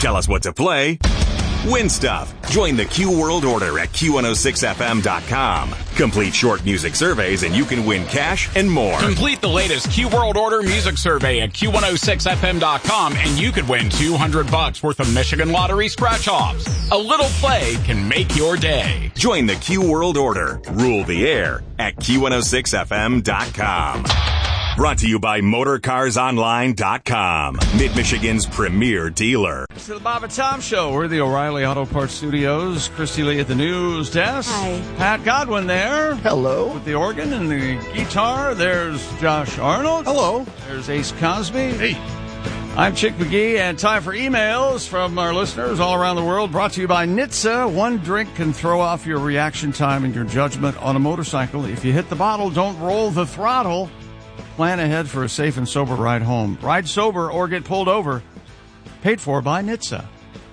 Tell us what to play. Win stuff. Join the Q World Order at Q106FM.com. Complete short music surveys and you can win cash and more. Complete the latest Q World Order music survey at Q106FM.com and you could win $200 worth of Michigan Lottery scratch-offs. A little play can make your day. Join the Q World Order. Rule the air at Q106FM.com. Brought to you by MotorCarsOnline.com, Mid-Michigan's premier dealer. It's the Bob and Tom Show. We're the O'Reilly Auto Parts Studios. Christy Lee at the news desk. Hi. Pat Godwin there. Hello. With the organ and the guitar. There's Josh Arnold. Hello. There's Ace Cosby. Hey. I'm Chick McGee, and time for emails from our listeners all around the world. Brought to you by NHTSA. One drink can throw off your reaction time and your judgment on a motorcycle. If you hit the bottle, don't roll the throttle. Plan ahead for a safe and sober ride home. Ride sober or get pulled over. Paid for by NHTSA.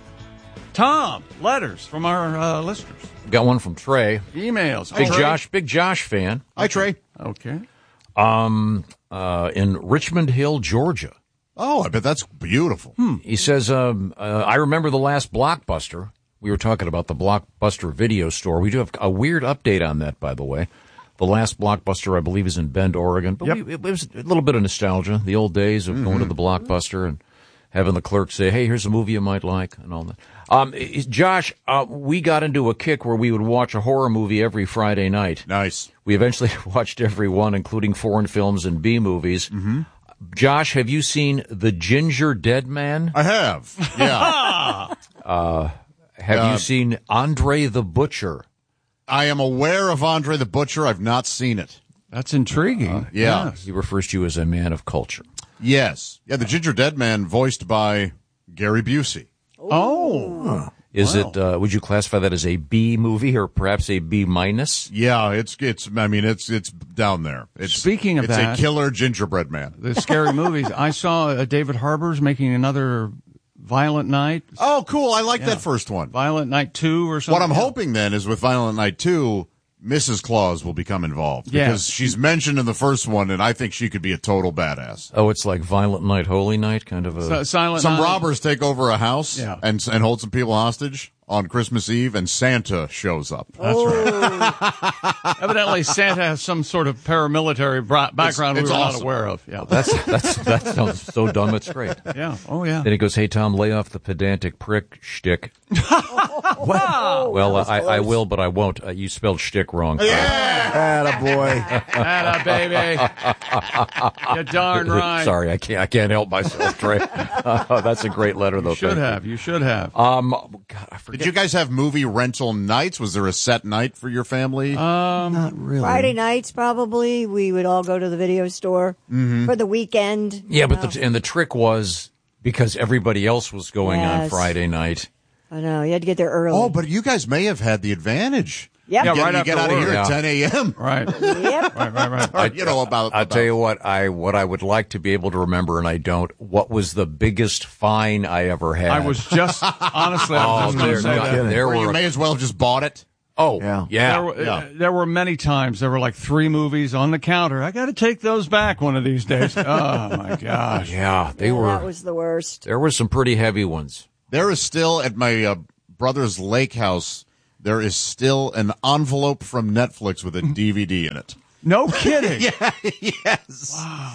Tom, letters from our listeners. Got one from Trey. Emails. Big Josh fan. Hi, Trey. Okay. In Richmond Hill, Georgia. Oh, I bet that's beautiful. He says, I remember the last Blockbuster. We were talking about the Blockbuster video store. We do have a weird update on that, by the way. The last Blockbuster, I believe, is in Bend, Oregon. But it was a little bit of nostalgia, the old days of going to the Blockbuster and having the clerk say, hey, here's a movie you might like, and all that. Josh, we got into a kick where we would watch a horror movie every Friday night. Nice. We eventually watched every one, including foreign films and B-movies. Mm-hmm. Josh, have you seen The Ginger Dead Man? I have, yeah. Have you seen Andre the Butcher? I am aware of Andre the Butcher. I've not seen it. That's intriguing. Yeah. Yes. He refers to you as a man of culture. Yes. Yeah, the Ginger Dead Man voiced by Gary Busey. Oh. Is it, would you classify that as a B movie or perhaps a B minus? Yeah, it's down there. Speaking of that. It's a killer gingerbread man. The scary movies. I saw David Harbour's making another Violent Night. Oh, cool. I like that first one. Violent Night 2 or something. What I'm hoping then is with Violent Night 2, Mrs. Claus will become involved. Yes. Because she's mentioned in the first one, and I think she could be a total badass. Oh, it's like Violent Night, Holy Night, kind of a... Silent Some Night. robbers take over a house Yeah. and hold some people hostage on Christmas Eve, and Santa shows up. That's right. Evidently, Santa has some sort of paramilitary background It's we were awesome. not aware of. Yeah. That sounds so dumb, it's great. Yeah. Oh, yeah. Then he goes, hey, Tom, lay off the pedantic prick shtick. Wow. Well, I will, but I won't. You spelled shtick wrong. Attaboy. Atta baby. You're darn right. Sorry, I can't help myself, Trey. That's a great letter, though. You should have. God, I forget. Did you guys have movie rental nights? Was there a set night for your family? Not really. Friday nights, probably. We would all go to the video store for the weekend. Yeah, but the trick was because everybody else was going on Friday night. I know. You had to get there early. Oh, but you guys may have had the advantage. Yep. Yeah, You right get after out of work. here at Yeah. 10 a.m. Right. Yep. Right. Or, I'll tell you what I would like to be able to remember, and I don't. What was the biggest fine I ever had? I was just, honestly, I was just going to say that. there Where you were. may as well have just bought it. Oh, Yeah. yeah. There were many times. There were like 3 movies on the counter. I got to take those back one of these days. Oh, my gosh. Yeah, they were. That was the worst. There were some pretty heavy ones. There is still, at my brother's lake house, there is still an envelope from Netflix with a DVD in it. No kidding. Yes.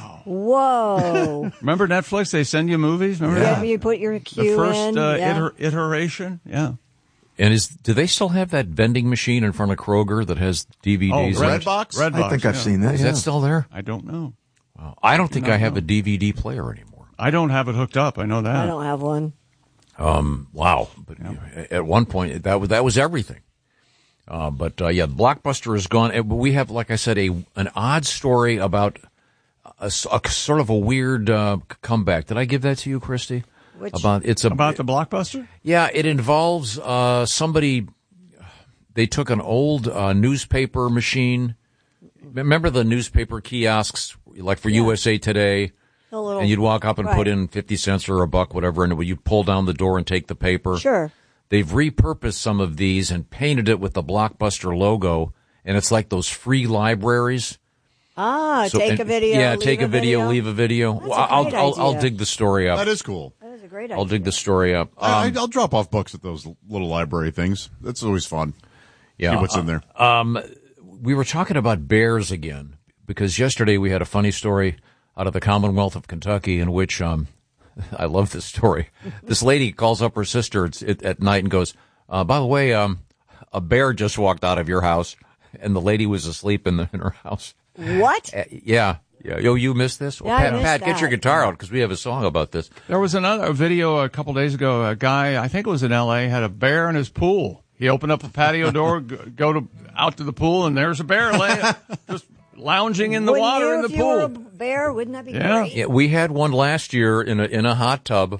Whoa. Remember Netflix? They send you movies. Remember Yeah, that? you put your The cue first in. Yeah. iteration. Yeah. And do they still have that vending machine in front of Kroger that has DVDs? Oh, in it? Redbox? Redbox. I think I've seen that. Is yeah. that still there? I don't know. Wow. I don't think I have a DVD player anymore. I don't have it hooked up. I know that. I don't have one. Wow. But at one point, that was everything. But the Blockbuster is gone. We have, like I said, an odd story about a sort of a weird comeback. Did I give that to you, Christy? About the Blockbuster? Yeah, it involves somebody. They took an old newspaper machine. Remember the newspaper kiosks, like for USA Today? And you'd walk up and put in 50 cents or $1, whatever, and you'd pull down the door and take the paper. Sure. They've repurposed some of these and painted it with the Blockbuster logo, and it's like those free libraries. Take a video. Yeah, take a video, leave a video. That's a great I'll idea. dig the story up. That is cool. That is a great idea. I'll dig the story up. I'll drop off books at those little library things. That's always fun. Yeah, see what's in there. We were talking about bears again because yesterday we had a funny story out of the Commonwealth of Kentucky in which I love this story. This lady calls up her sister at night and goes, by the way, a bear just walked out of your house, and the lady was asleep in her house. What? Yeah. Yo, you missed this? Well, Yeah, Pat, get your guitar out because we have a song about this. There was another video a couple days ago. A guy, I think it was in L.A., had a bear in his pool. He opened up the patio door, out to the pool, and there's a bear laying, just lounging in the water in the If pool. you were a bear, wouldn't that be great? Yeah, we had one last year in a hot tub.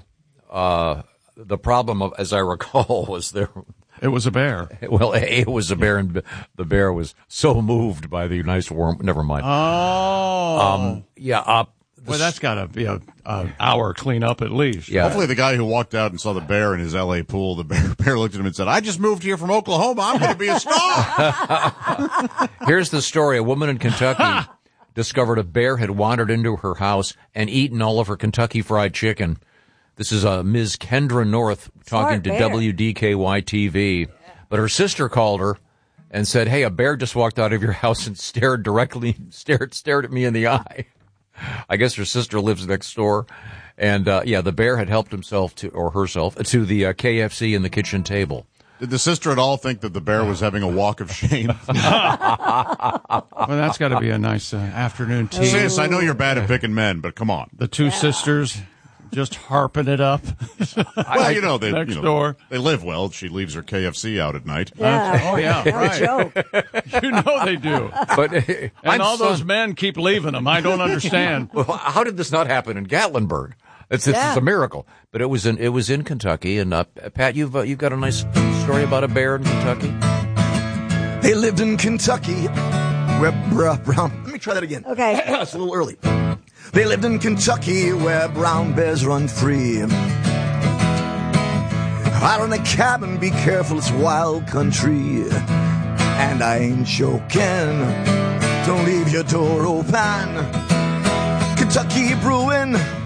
The problem, as I recall, was there. It was a bear. Well, it was a bear, and the bear was so moved by the nice warm. Never mind. Oh. Well, that's got to be an hour cleanup at least. Yeah. Hopefully the guy who walked out and saw the bear in his L.A. pool, the bear looked at him and said, I just moved here from Oklahoma. I'm going to be a star. Here's the story. A woman in Kentucky discovered a bear had wandered into her house and eaten all of her Kentucky Fried Chicken. This is Ms. Kendra North talking to WDKY-TV. But her sister called her and said, hey, a bear just walked out of your house and stared at me in the eye. I guess her sister lives next door. And, the bear had helped himself to the KFC in the kitchen table. Did the sister at all think that the bear was having a walk of shame? Well, that's got to be a nice afternoon tea. Sis, I know you're bad at picking men, but come on. The two sisters just harping it up. Well, they next door. They live well. She leaves her KFC out at night. Yeah, What a right. joke. You know they do. But And all those men keep leaving them. I don't understand. Well, how did this not happen in Gatlinburg? It's a miracle. But it was in Kentucky. And Pat, you've got a nice story about a bear in Kentucky. They lived in Kentucky. Where brown. Let me try that again. Okay. It's a little early. They lived in Kentucky where brown bears run free. Out in the cabin, be careful, it's wild country. And I ain't joking. Don't leave your door open. Kentucky brewing.